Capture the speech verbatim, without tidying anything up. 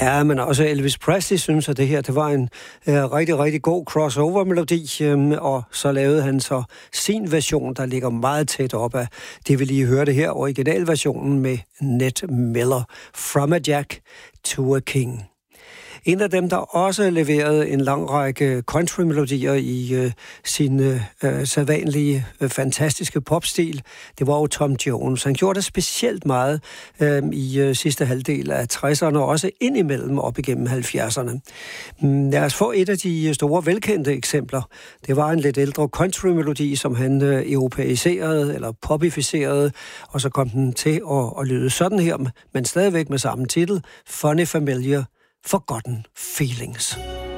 Ja, men også Elvis Presley synes, at det her det var en uh, rigtig, rigtig god crossover-melodi, um, og så lavede han så sin version, der ligger meget tæt op af det, vi lige hørte her, originalversionen med Ned Miller, From a Jack to a King. En af dem, der også leverede en lang række country-melodier i uh, sin uh, sædvanlige, uh, fantastiske popstil, det var jo Tom Jones. Han gjorde det specielt meget uh, i uh, sidste halvdel af tresserne, og også indimellem op igennem halvfjerdserne. Mm, lad os få et af de store, velkendte eksempler. Det var en lidt ældre country-melodi, som han uh, europæiserede eller popificerede, og så kom den til at, at lyde sådan her, men stadigvæk med samme titel, Funny Familiar, Forgotten Feelings.